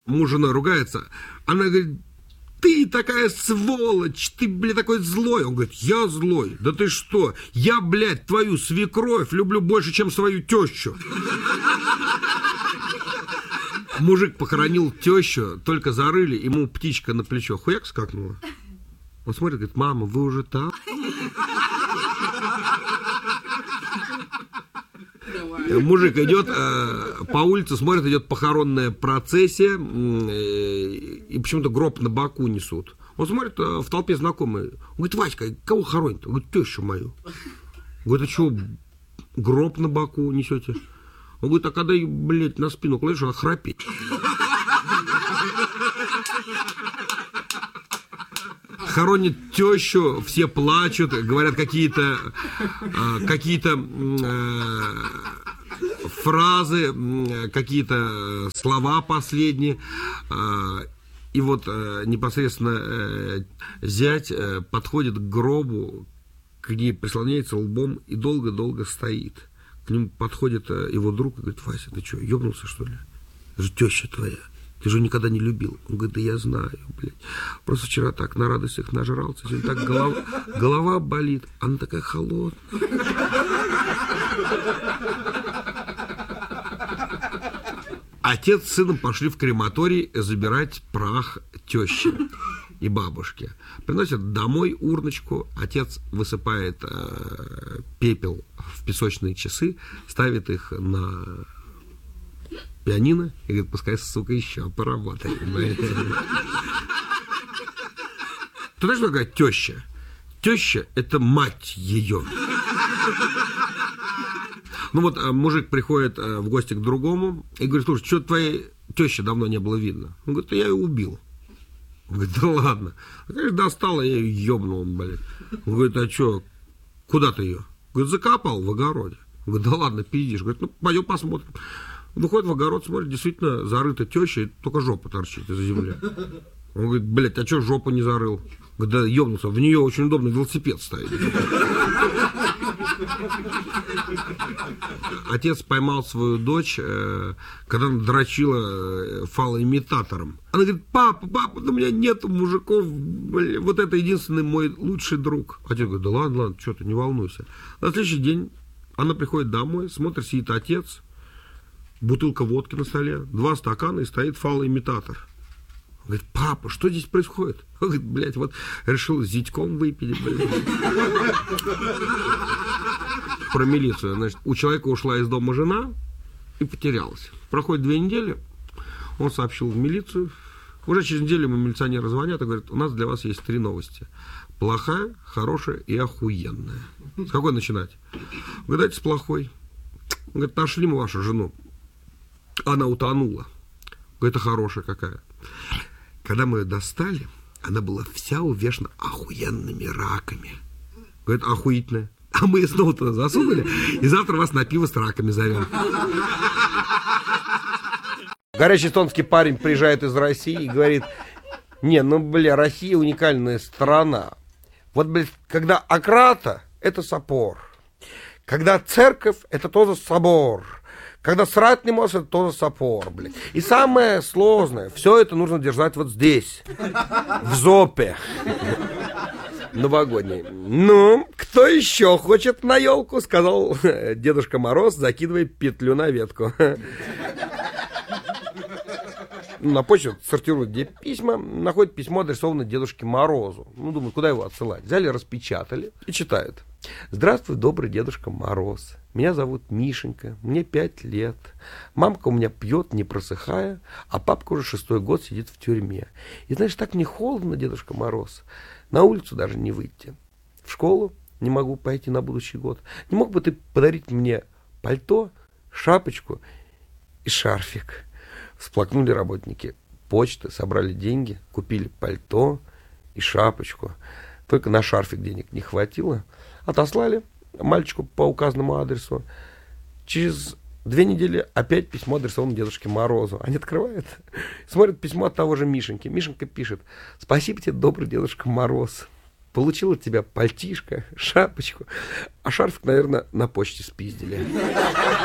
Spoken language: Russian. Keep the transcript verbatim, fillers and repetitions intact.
Муж с женой ругается. Она говорит: ты такая сволочь, ты, блядь, такой злой. Он говорит: я злой? Да ты что? Я, блядь, твою свекровь люблю больше, чем свою тещу. Мужик похоронил тещу, только зарыли, ему птичка на плечо хуяк скакнула. Он смотрит, говорит: мама, вы уже там? Мужик идет э, по улице, смотрит, идет похоронная процессия, э, и почему-то гроб на боку несут. Он смотрит, э, в толпе знакомые. Он говорит: Васька, кого хоронит? Он говорит: тещу мою. Говорит: а что, гроб на боку несете? Он говорит: а когда ее, блядь, на спину кладешь, она храпит. Хоронит тещу, все плачут, говорят какие-то э, какие-то э, фразы, э, какие-то слова последние. Э, и вот э, непосредственно э, зять э, подходит к гробу, к ней прислоняется лбом и долго-долго стоит. К нему подходит э, его друг и говорит: Вася, ты что, ебнулся, что ли? Это же теща твоя. Ты же никогда не любил. Он говорит: да я знаю, блядь. Просто вчера так на радостях нажрался, сегодня так голова, голова болит. Она такая холодная. Отец с сыном пошли в крематорий забирать прах тещи и бабушки. Приносят домой урночку, отец высыпает э, пепел в песочные часы, ставит их на пианино и говорит: пускай, сука, еще поработает. Ты знаешь, что такое теща? Теща — это мать ее. Ну вот мужик приходит в гости к другому и говорит: слушай, что твоей тещи давно не было видно? Он говорит: я ее убил. Он говорит: да ладно. Конечно, достала, я ее ебнул, блядь. Он говорит: а что, куда ты ее? Говорит: закопал в огороде. Он говорит: да ладно, пиздишь. Говорит: ну, пойдем посмотрим. Выходит в огород, смотрит, действительно зарыта теща, и только жопа торчит из-за земли. Он говорит: блядь, а что жопу не зарыл? Говорит: да ебнулся, в нее очень удобно велосипед ставить. Отец поймал свою дочь, когда она дрочила фалоимитатором. Она говорит: папа, папа, у меня нет мужиков, блядь, вот это единственный мой лучший друг. Отец говорит: да ладно, ладно, что ты, не волнуйся. На следующий день она приходит домой, смотрит, сидит отец, бутылка водки на столе, два стакана, и стоит фалоимитатор. Он говорит: папа, что здесь происходит? Он говорит: блядь, вот решил с зятьком выпить, блядь. Про милицию. Значит, у человека ушла из дома жена и потерялась. Проходит две недели, он сообщил в милицию. Уже через неделю ему милиционеры звонят и говорят: у нас для вас есть три новости. Плохая, хорошая и охуенная. С какой начинать? Вы говорите: с плохой. Он говорит: нашли мы вашу жену. Она утонула. Говорит: это хорошая какая. Когда мы ее достали, она была вся увешана охуенными раками. Говорит: охуительная. А мы ее снова туда засунули, и завтра вас на пиво с раками зовем. Горячий эстонский парень приезжает из России и говорит: не, ну, бля, Россия уникальная страна. Вот, блядь, когда ократа, это собор. Когда церковь, это тоже собор. Когда срать не можешь, это тоже собор, блядь. И самое сложное, все это нужно держать вот здесь, в зопе. Новогодний. Ну, кто еще хочет на елку, сказал Дедушка Мороз, закидывая петлю на ветку. На почту сортируют где письма, находят письмо, адресованное Дедушке Морозу. Ну, думаю, куда его отсылать? Взяли, распечатали и читают. Здравствуй, добрый Дедушка Мороз. Меня зовут Мишенька, мне пять лет. Мамка у меня пьет, не просыхая, а папка уже шестой год сидит в тюрьме. И знаешь, так мне холодно, Дедушка Мороз. На улицу даже не выйти. В школу не могу пойти на будущий год. Не мог бы ты подарить мне пальто, шапочку и шарфик? Всплакнули работники почты, собрали деньги, купили пальто и шапочку. Только на шарфик денег не хватило. Отослали мальчику по указанному адресу. Через две недели опять письмо адресовано Дедушке Морозу. Они открывают, смотрят письмо от того же Мишеньки. Мишенька пишет: спасибо тебе, добрый Дедушка Мороз. Получил от тебя пальтишко, шапочку, а шарфик, наверное, на почте спиздили.